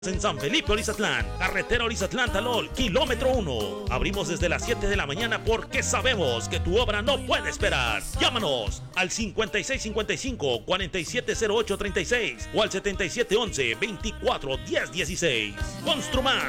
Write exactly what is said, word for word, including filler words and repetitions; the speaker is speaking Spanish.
En San Felipe, Olizatlán, carretera Olizatlán-Talol, kilómetro uno. Abrimos desde las siete de la mañana porque sabemos que tu obra no puede esperar. Llámanos al cincuenta y seis cincuenta y cinco, cuarenta y siete cero ocho treinta y seis o al setenta y siete once, veinticuatro diez dieciséis. Construmax,